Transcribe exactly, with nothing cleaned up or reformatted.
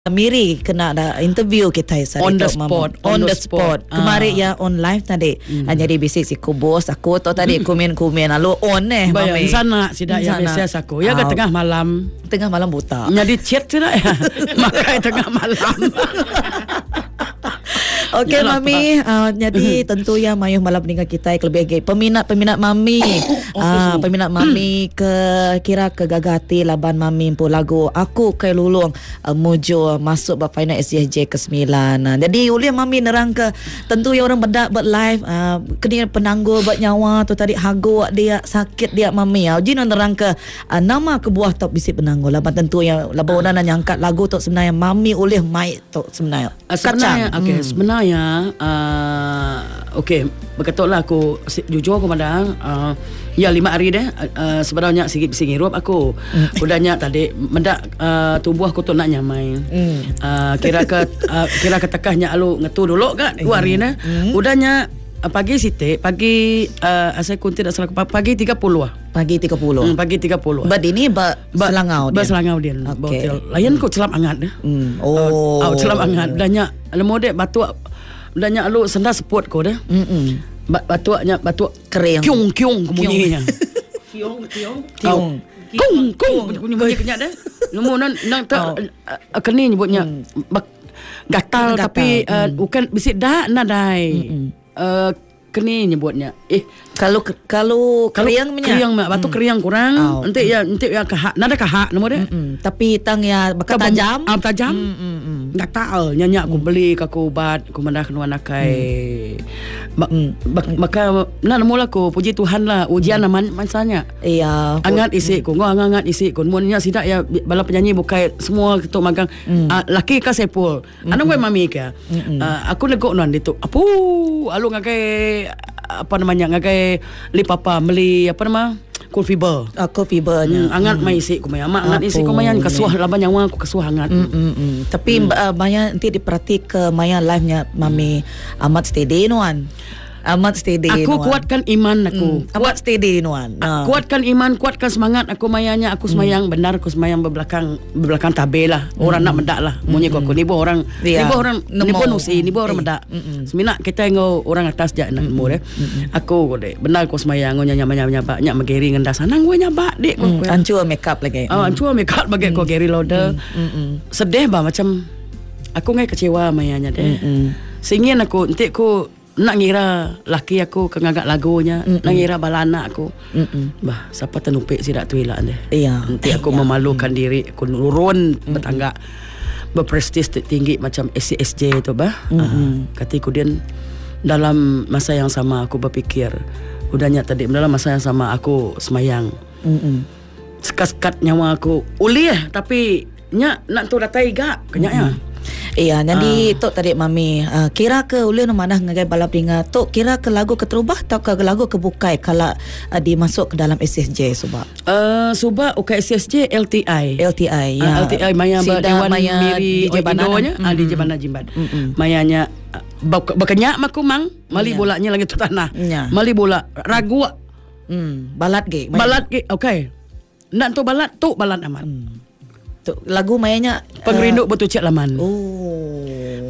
Miri kena ada interview kita on the spot on, on the spot, spot. Kemarin ya on live tadi mm. jadi bisik si ku bos aku tu tadi komen-komen lalu on eh mami sana sida ya biasa aku ya ke tengah malam tengah malam buta jadi chat tidak ya makai tengah malam. Okey mami, uh, jadi tentu ya mayuh malam dengan kita lebih peminat-peminat mami. uh, peminat mami ke kira ke gagati laban mami pun lagu Aku Kai Lulung uh, mujo masuk bab final S C S J ke sembilan. Uh, jadi ulih mami nerang ke tentu ya orang bedak buat live uh, kena penangguh buat nyawa tu tadi hago dia sakit dia mami. Uh, Jin nerang ke uh, nama kebuah top bisik penangguh laban tentu ya laban orang nak nyangkat lagu tu sebenarnya mami ulih mai tu sebenarnya. Uh, sebenarnya okey hmm. sebenarnya Ya, uh, okey, berkatlah aku jujur aku pada uh, ya lima hari deh uh, sebenarnya sikit singirup aku. Mm. Udahnya tadi mendak uh, tubuh aku tu nak nyamai. Mm. Uh, kira ke uh, kira ke tekahnya alu ngetu dulu kan dua hari dah. Mm. Udahnya uh, pagi site, pagi uh, saya kun tidak salah pagi tiga puluh ah. Pagi tiga puluh. Hmm, pagi tiga puluh. Bad ini ba selangau dia. Ba selangau dia. Okay. Layan ko celam angat dah. Mm. Oh. Uh, celam angat. Udahnya lemode batu udahnya alu sendah seput ko dah. Hmm. Batuaknya batuk kering. Kiung kiung bunyinya. Kiung kiung. Kiung. Kung kung bunyi kenyak dah. Lemu nan nang tak keni nyebutnya gatal tapi bukan bisik dah nadai. Eh keni nyebutnya. Eh kalau kalau keriang punya keriang mak batu keriang kurang oh. nanti ya nanti ya kahak nada kahak nama dia mm-mm. tapi tang ya bakal tajam ah tajam gatal nyanyi aku beli ke aku ubat aku mendah kena nakai maka nah mula aku puji Tuhan lah ujian aman mansanya iya angat isi ku ngau angat isi ku munnya sidak ya bala penyanyi bukai semua ketuk magang laki ka sepul anu gue mami ka aku negok non ditu apu alu ngakai apa namanya ngagai li papa beli apa nama cool fiber uh, cool fibernya hmm, angat mm. mai isi ku maya mak angat isi ku maya kasuah laban nyawa aku kasuah angat mm, mm, mm. tapi mm. uh, maya nanti diperhati ke maya live nya mami mm. amat steady nuan amat steady aku nuan. Kuatkan iman aku mm. amat steady nuan uh. kuatkan iman kuatkan semangat aku mayanya aku semayang mm. benar aku semayang berbelakang berbelakang tabe lah mm. orang nak mendak lah munyi mm. aku ni bo orang yeah. ni bo orang ni bo nusi ni bo orang mendak mm. semina kita ngo orang atas jak nak mo deh aku deh benar aku semayang ngo nyanya nyanya nyaba nyak mageri ngendas sanang gue nyaba dek mm. ancua make up lagi ah ancua make up bagi ko Gary Loader sedih bah macam aku ngai kecewa mayanya deh singin aku nanti aku nak ngira laki aku kengagak lagunya mm-mm. nak ngira balana aku mm-mm. bah siapa tenupik sidak tuila deh iya nanti aku iya. memalukan mm. diri aku nurun mm-mm. bertangga berprestis tinggi macam S C S J tu bah uh, katiku din dalam masa yang sama aku berfikir udahnya tadi dalam masa yang sama aku semayang mm-mm. sekat-sekat nyawa aku uliah tapi nya nak tu datai gak kenyaknya iya, jadi uh. tok tadi mami uh, kira ke ulun mana ngagai balap ringa tok kira ke lagu keterubah atau ke lagu kebukai kalau uh, dimasuk ke dalam S S J subak. Uh, subak UK S S J L T I. L T I ya. Uh, L T I maya Dewan Miri Indonya ah di Jebana Jimbat. Mayanya uh, berkenyak maku mang mali bolanya lagi tu tanah. Ya. Mali bola ragu. Hmm, balat ge. Balat ge. Okey. Nak tu balat tu balat aman. Hmm. Tu lagu mayanya pengerinduk uh, betul cik laman. Oh.